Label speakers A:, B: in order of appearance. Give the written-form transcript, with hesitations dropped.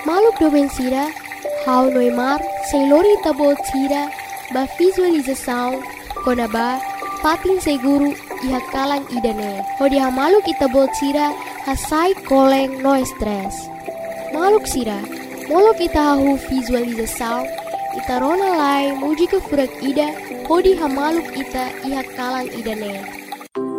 A: Maluk domen sira, hau noimar, seilori tabot sira, ba visualização, konaba, patin seguru, iha kalang idane. Hodi ha maluk itabot sira, hasai koleng no stress. Maluk sira, molok ita hahu visualização, ita rona lai muji ke furak ida, hodi ha maluk ita iha kalang idane.